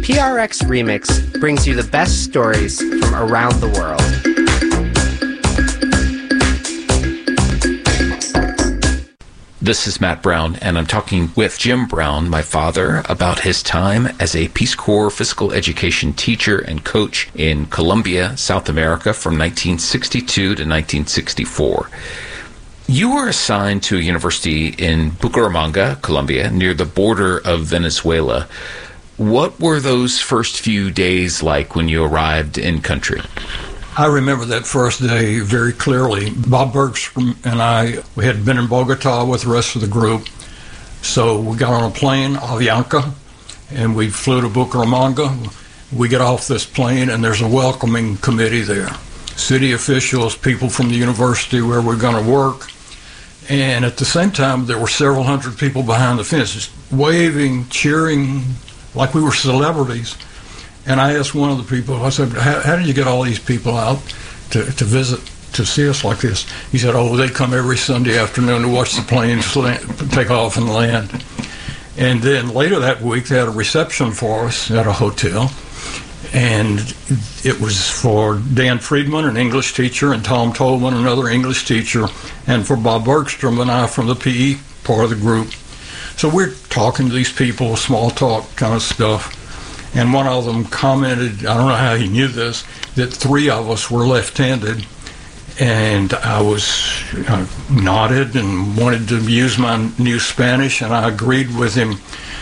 PRX Remix brings you the best stories from around the world. This is Matt Brown, and I'm talking with Jim Brown, my father, about his time as a Peace Corps physical education teacher and coach in Colombia, South America, from 1962 to 1964. You were assigned to a university in Bucaramanga, Colombia, near the border of Venezuela. What were those first few days like when you arrived in country? I remember that first day very clearly. Bob Bergstrom and I, we had been in Bogota with the rest of the group. So we got on a plane, Avianca, and we flew to Bucaramanga. We get off this plane, and there's a welcoming committee there. City officials, people from the university where we're going to work. And at the same time, there were several hundred people behind the fences, waving, cheering, like we were celebrities. And I asked one of the people, I said, how did you get all these people out to visit, to see us like this? He said, they come every Sunday afternoon to watch the planes take off and land. And then later that week, they had a reception for us at a hotel. And it was for Dan Friedman, an English teacher, and Tom Tolman, another English teacher, and for Bob Bergstrom and I from the PE part of the group. So we're talking to these people, small talk kind of stuff. And one of them commented, I don't know how he knew this, that three of us were left-handed. And I nodded and wanted to use my new Spanish, and I agreed with him.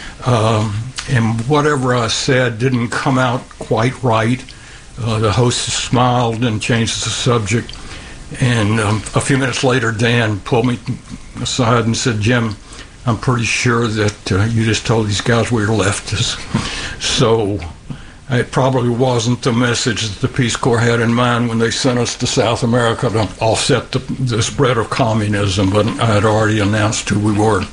And whatever I said didn't come out quite right. The host smiled and changed the subject. And a few minutes later, Dan pulled me aside and said, Jim, I'm pretty sure that you just told these guys we were leftists. So it probably wasn't the message that the Peace Corps had in mind when they sent us to South America to offset the spread of communism, but I had already announced who we were.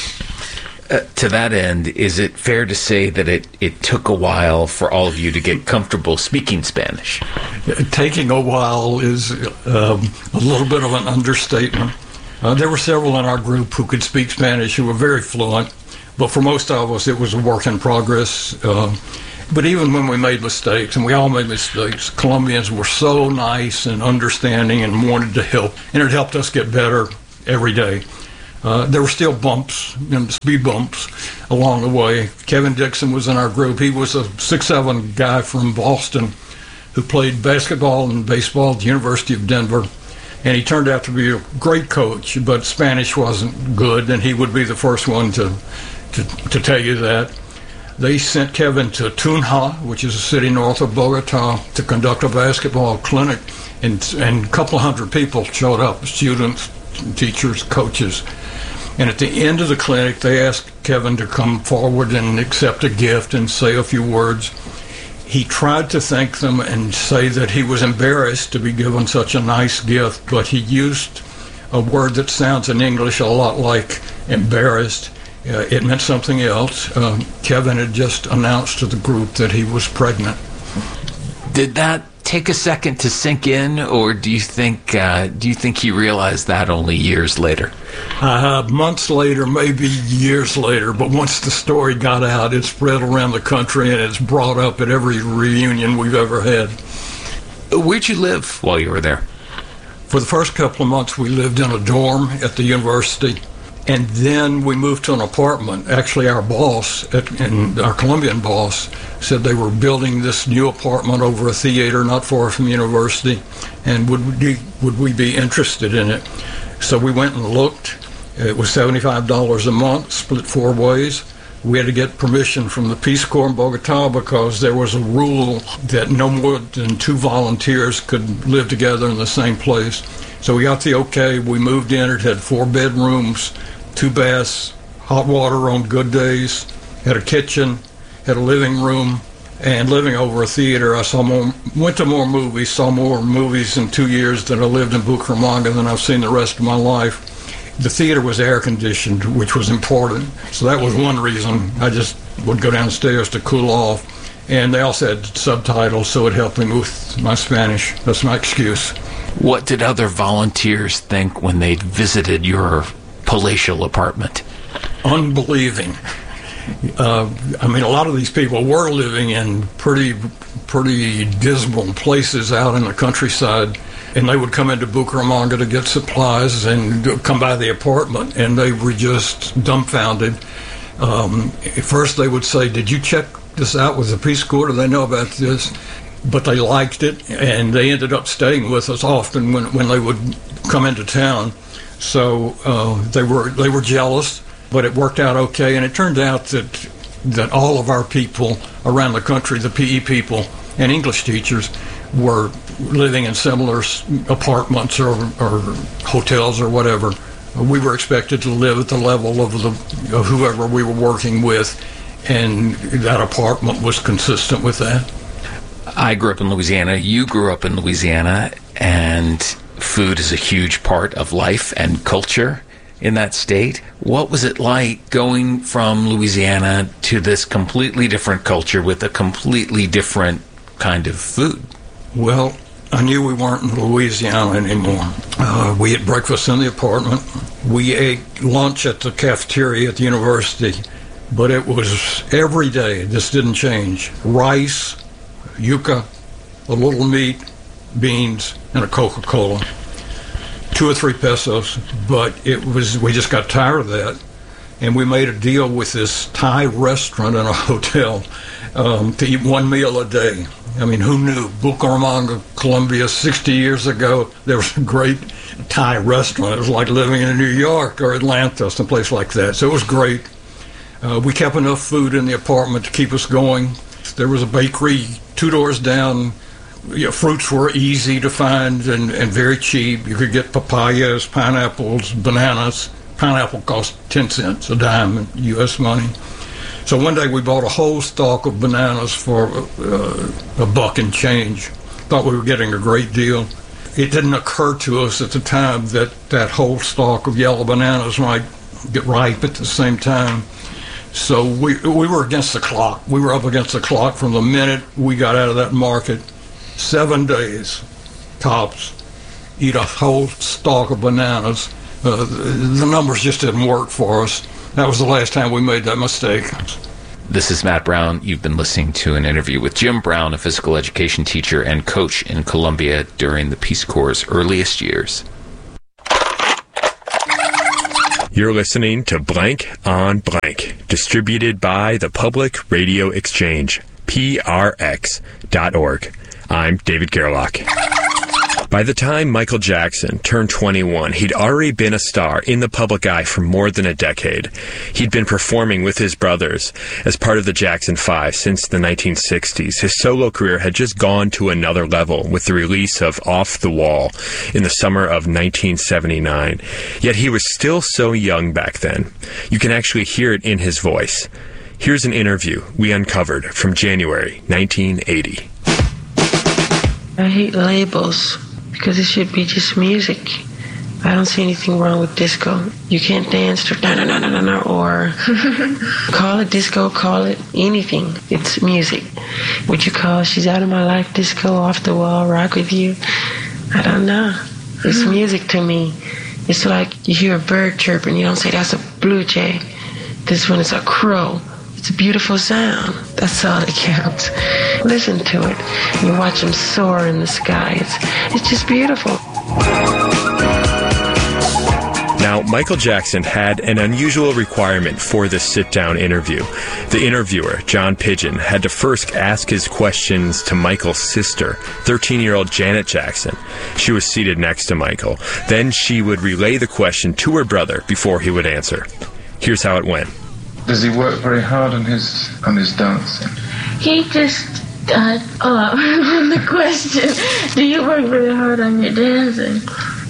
To that end, is it fair to say that it took a while for all of you to get comfortable speaking Spanish? Taking a while is a little bit of an understatement. There were several in our group who could speak Spanish who were very fluent, but for most of us it was a work in progress. But even when we made mistakes, and we all made mistakes, Colombians were so nice and understanding and wanted to help, and it helped us get better every day. There were still bumps, speed bumps along the way. Kevin Dixon was in our group. He was a 6'7" guy from Boston who played basketball and baseball at the University of Denver. And he turned out to be a great coach, but Spanish wasn't good, and he would be the first one to tell you that. They sent Kevin to Tunja, which is a city north of Bogota, to conduct a basketball clinic, and a couple of hundred people showed up, students, teachers, coaches. And at the end of the clinic, they asked Kevin to come forward and accept a gift and say a few words. He tried to thank them and say that he was embarrassed to be given such a nice gift, but he used a word that sounds in English a lot like embarrassed. It meant something else. Kevin had just announced to the group that he was pregnant. Did that take a second to sink in, or do you think he realized that only years later? Months later, maybe years later, but once the story got out, it spread around the country, and it's brought up at every reunion we've ever had. Where'd you live while you were there? For the first couple of months, we lived in a dorm at the university, and then we moved to an apartment. Actually, our boss, our Colombian boss, said they were building this new apartment over a theater not far from the university, and would we be interested in it? So we went and looked. It was $75 a month, split 4 ways. We had to get permission from the Peace Corps in Bogota because there was a rule that no more than 2 volunteers could live together in the same place. So we got the okay. We moved in. It had 4 bedrooms, 2 baths, hot water on good days, had a kitchen, had a living room, and living over a theater. I went to more movies, saw more movies in 2 years than I lived in Bucaramanga than I've seen the rest of my life. The theater was air-conditioned, which was important, so that was one reason. I just would go downstairs to cool off, and they also had subtitles, so it helped me with my Spanish. That's my excuse. What did other volunteers think when they visited your palatial apartment? Unbelieving. I mean, a lot of these people were living in pretty dismal places out in the countryside, and they would come into Bucaramanga to get supplies and come by the apartment, and they were just dumbfounded. At first they would say, "Did you check this out with the Peace Corps? Do they know about this?" But they liked it, and they ended up staying with us often when they would come into town. So they were jealous, but it worked out okay. And it turned out that all of our people around the country, the PE people and English teachers, were living in similar apartments or hotels or whatever. We were expected to live at the level of whoever we were working with, and that apartment was consistent with that. I grew up in Louisiana. You grew up in Louisiana, and food is a huge part of life and culture in that state. What was it like going from Louisiana to this completely different culture with a completely different kind of food? Well, I knew we weren't in Louisiana anymore. We ate breakfast in the apartment. We ate lunch at the cafeteria at the university, but it was every day. This didn't change. Rice, yuca, a little meat, beans, and a Coca-Cola. 2 or 3 pesos, but we just got tired of that, and we made a deal with this Thai restaurant in a hotel to eat 1 meal a day. I mean, who knew? Bucaramanga, Colombia, 60 years ago, there was a great Thai restaurant. It was like living in New York or Atlanta, someplace like that. So it was great. We kept enough food in the apartment to keep us going. There was a bakery 2 doors down. Fruits were easy to find and very cheap. You could get papayas, pineapples, bananas. Pineapple cost 10 cents a dime in U.S. money. So one day we bought a whole stalk of bananas for $1 and change. Thought we were getting a great deal. It didn't occur to us at the time that whole stalk of yellow bananas might get ripe at the same time. So we were against the clock. We were up against the clock from the minute we got out of that market. 7 days, tops, eat a whole stalk of bananas. The numbers just didn't work for us. That was the last time we made that mistake. This is Matt Brown. You've been listening to an interview with Jim Brown, a physical education teacher and coach in Colombia during the Peace Corps' earliest years. You're listening to Blank on Blank, distributed by the Public Radio Exchange, PRX.org. I'm David Gerlach. By the time Michael Jackson turned 21, he'd already been a star in the public eye for more than a decade. He'd been performing with his brothers as part of the Jackson 5 since the 1960s. His solo career had just gone to another level with the release of Off the Wall in the summer of 1979. Yet he was still so young back then. You can actually hear it in his voice. Here's an interview we uncovered from January 1980. I hate labels because it should be just music. I don't see anything wrong with disco. You can't dance to na-na-na-na-na or call it disco, call it anything. It's music. Would you call She's Out of My Life disco, Off the Wall, Rock With You? I don't know. It's music to me. It's like you hear a bird chirping, you don't say that's a blue jay. This one is a crow. It's a beautiful sound. That's all that counts. Listen to it. You watch them soar in the sky. It's just beautiful. Now, Michael Jackson had an unusual requirement for this sit-down interview. The interviewer, John Pidgeon, had to first ask his questions to Michael's sister, 13-year-old Janet Jackson. She was seated next to Michael. Then she would relay the question to her brother before he would answer. Here's how it went. Does he work very hard on his dancing? He just on the question, do you work very hard on your dancing?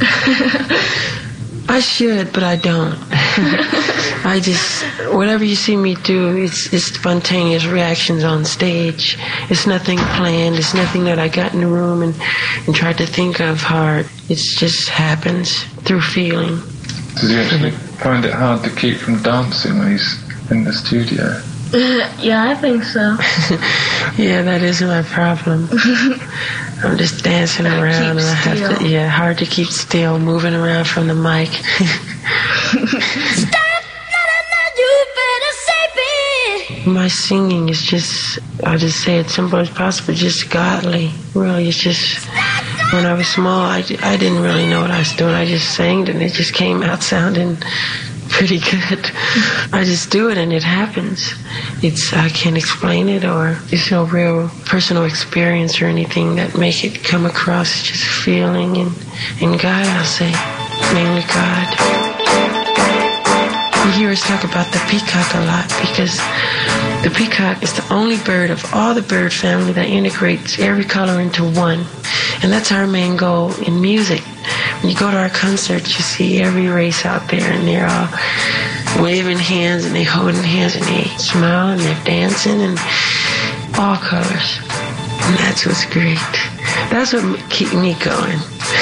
I should, but I don't. I just, whatever you see me do, it's spontaneous reactions on stage. It's nothing planned. It's nothing that I got in the room and tried to think of hard. It just happens through feeling. Does he actually find it hard to keep from dancing when he's in the studio? Yeah, I think so. Yeah, that is my problem. I'm just dancing around and I have to, hard to keep still, moving around from the mic. Stop, you better say it. My singing is just, I'll just say it simple as possible, just godly. Really, it's just, when I was small, I didn't really know what I was doing. I just sang and it just came out sounding pretty good. I just do it and it happens. I can't explain it, or it's no real personal experience or anything that make it come across. It's just feeling and God, I'll say, mainly God. You hear us talk about the peacock a lot because the peacock is the only bird of all the bird family that integrates every color into one. And that's our main goal in music. When you go to our concerts, you see every race out there, and they're all waving hands, and they holding hands, and they smile, and they're dancing, and all colors. And that's what's great. That's what keeps me going.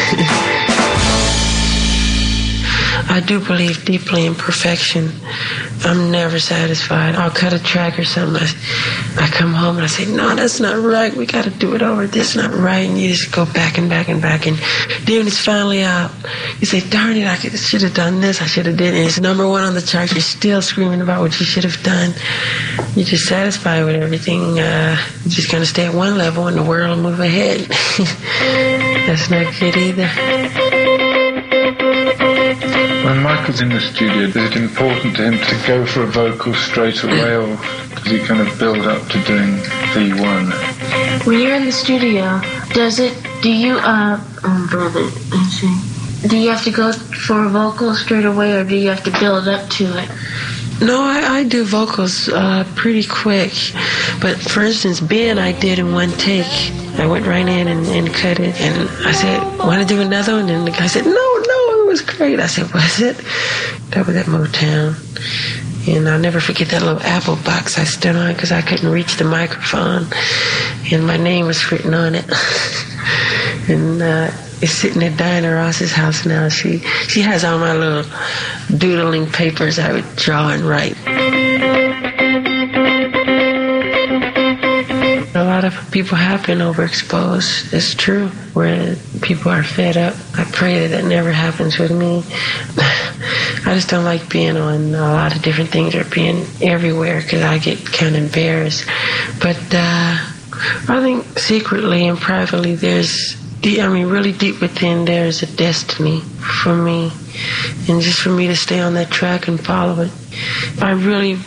I do believe deeply in perfection. I'm never satisfied. I'll cut a track or something. I come home and I say, no, that's not right. We got to do it over. This is not right. And you just go back and back and back. And then when it's finally out, you say, darn it, I should have done this. I should have did it. And it's number one on the chart. You're still screaming about what you should have done. You're just satisfied with everything. You're just going to stay at one level and the world will move ahead. That's not good either. When Michael's in the studio, is it important to him to go for a vocal straight away, or does he kind of build up to doing V1? When you're in the studio, do you have to go for a vocal straight away, or do you have to build up to it? No, I do vocals pretty quick. But for instance, Ben, I did in one take. I went right in and cut it. And I said, want to do another one? And the guy said, no, it was great. I said, was it? That was at Motown. And I'll never forget that little apple box I stood on because I couldn't reach the microphone. And my name was written on it. And it's sitting at Diana Ross's house now. She has all my little doodling papers I would draw and write. A lot of people have been overexposed. It's true. Where people are fed up. I pray that never happens with me. I just don't like being on a lot of different things or being everywhere because I get kind of embarrassed. But I think secretly and privately really deep within there's a destiny for me. And just for me to stay on that track and follow it. I really